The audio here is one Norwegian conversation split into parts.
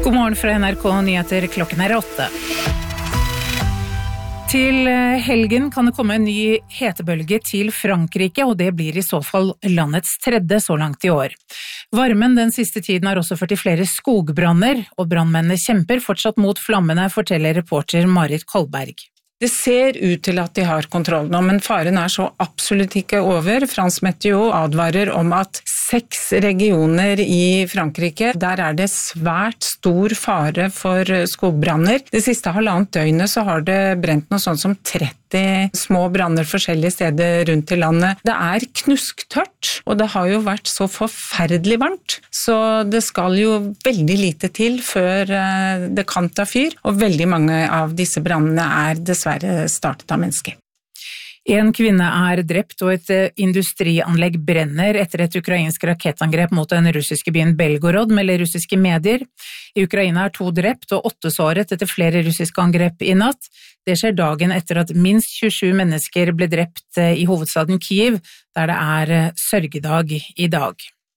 God morgen fra NRK Nyheter, klokken 8. Til helgen kan det komme en ny hetebølge til Frankrike, og det blir i så fall landets tredje så langt i år. Varmen den siste tiden har også ført til flere skogbranner, og brannmennene kjemper fortsatt mot flammene, forteller reporter Marit Kolberg. Det ser ut til at de har kontroll nå, men faren er så absolutt ikke over. Frans Meteo advarer om at 6 regioner i Frankrike, der er det svært stor fare for skogbranner. Det siste halvannet døgnet så har det brent noe sånt som 30 små branner forskjellige steder rundt i landet. Det er knusktørt, og det har jo vært så forferdelig varmt, så det skal jo veldig lite til før det kan ta fyr, og veldig mange av disse brannene er dessverre startet av mennesker. En kvinne er drept, og et industrianlegg brenner etter et ukrainsk rakettangrep mot den russiske byen Belgorod, melder russiske medier. I Ukraina er 2 drept og 8 såret etter flere russiske angrep i natt. Det skjer dagen etter at minst 27 mennesker ble drept i hovedstaden Kyiv, der det er sørgedag i dag.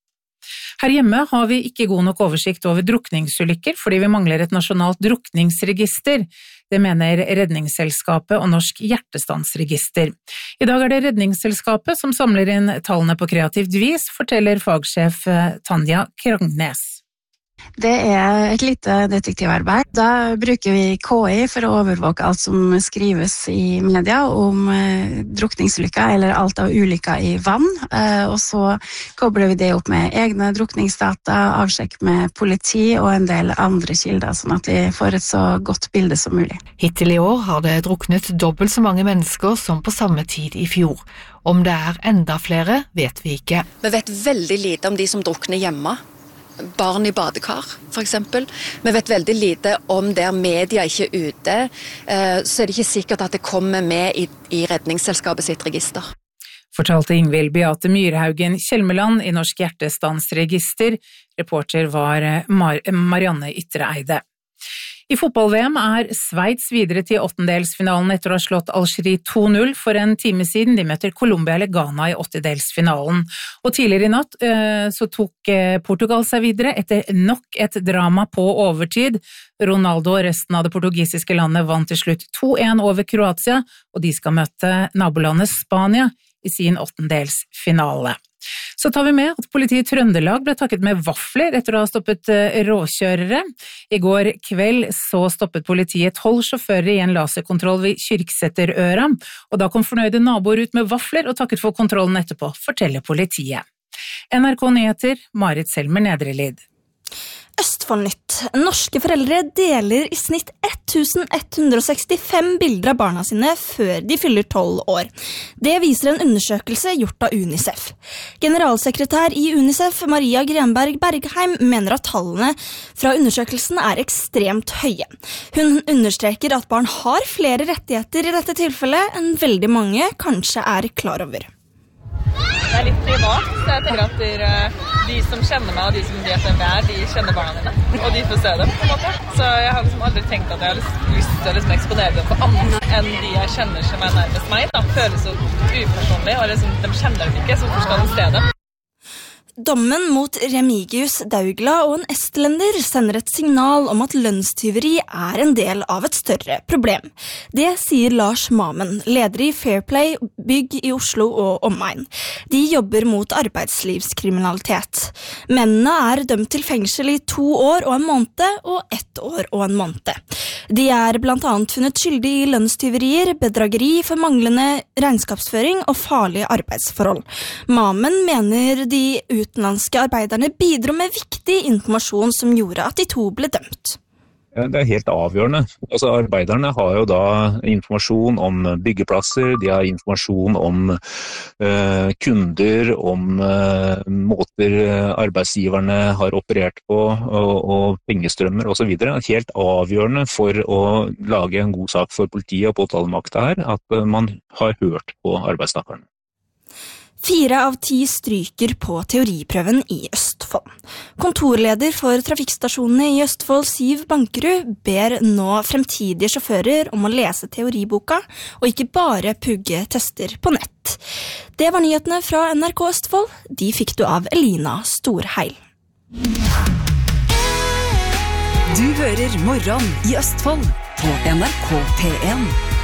Her hjemme har vi ikke god nok oversikt over drukningsulykker fordi vi mangler et nasjonalt drukningsregister. Det mener Redningsselskapet og Norsk Hjertestansregister. I dag er det Redningsselskapet som samler inn tallene på kreativt vis, forteller fagsjef Tanja Kragnes. Det er et lite detektivarbeid. Da bruker vi KI for å overvåke alt som skrives i media om drukningsulykker eller alt av ulykker i vann. Og så kobler vi det opp med egne drukningsdata, avsjekk med politi og en del andre kilder, sånn at vi får et så godt bilde som mulig. Hittil i år har det druknet dobbelt så mange mennesker som på samme tid i fjor. Om det er enda flere, vet vi ikke. Vi vet veldig lite om de som drukner hjemme. Barn i badekar, for eksempel. Vi vet veldig lite om der media ikke er ute, så er det ikke sikkert at det kommer med i Redningsselskapet sitt register. Fortalte Ingvild Beate Myrhaugen Kjelmeland i Norsk Hjertestansregister. Reporter var Marianne Ytreeide. I fotball-VM er Sveits videre til 8-delsfinalen etter å ha slått Algerie 2-0 for en time siden. De møter Colombia eller Ghana i 8-delsfinalen. Og tidligere i natt så tok Portugal seg videre etter nok et drama på overtid. Ronaldo og resten av det portugisiske landet vant til slutt 2-1 over Kroatia, og de skal møte nabolandet Spania i sin 8-delsfinale. Så tar vi med at politiet i Trøndelag ble takket med vafler etter å ha stoppet råkjørere. I går kveld så stoppet politiet 12 sjåfører i en laserkontroll ved Kyrksæterøra, og da kom fornøyde naboer ut med vafler og takket for kontrollen etterpå, forteller politiet. NRK Nyheter, Marit Selmer Nedrelid. Østfoldnytt. Norske foreldre deler i snitt 1165 bilder av barna sine før de fyller 12 år. Det viser en undersøkelse gjort av UNICEF. Generalsekretær i UNICEF, Maria Grenberg Bergheim, mener at tallene fra undersøkelsen er ekstremt høye. Hun understreker at barn har flere rettigheter i dette tilfellet enn veldig mange kanskje er klar over. Det er litt privat, så jeg tenker at de som kjenner meg og de som vet hvem jeg er, de kjenner barna mine, og de får se dem på en måte. Så jeg har aldri tenkt at jeg har lyst til å eksponere dem for andre enn de jeg kjenner som er nærmest meg. Det føles så upersonlig, og de kjenner dem ikke, så hvorfor skal de se dem? Dommen mot Remigius Daugla og en estlender sender et signal om at lønnstyveri er en del av et større problem. Det sier Lars Mamen, leder i Fairplay Bygg i Oslo og omegn. De jobber mot arbeidslivskriminalitet. Mennene er dømt til fengsel i 2 år og en måned og 1 år og en måned. De er blant annet funnet skyldig i lønnstyverier, bedrageri for manglende regnskapsføring og farlige arbeidsforhold. Mamen mener de utenlandske arbeiderne bidro med viktig informasjon som gjorde at de 2 ble dømt. Det er helt avgjørende. Altså, arbeiderne har jo da informasjon om byggeplasser, de har informasjon om kunder, om måter arbeidsgiverne har operert på, og pengestrømmer og så videre. Helt avgjørende for å lage en god sak for politiet og påtalemakta her, at man har hørt på arbeidstakerne. 4 av 10 stryker på teoriprøven i Østfold. Kontorleder for trafikkstasjonene i Østfold, Siv Bankerud, ber nå fremtidige sjåfører om å lese teoriboka, og ikke bare pugge tester på nett. Det var nyhetene fra NRK Østfold. De fikk du av Elina Storheil. Du hører Morgen i Østfold på NRK P1.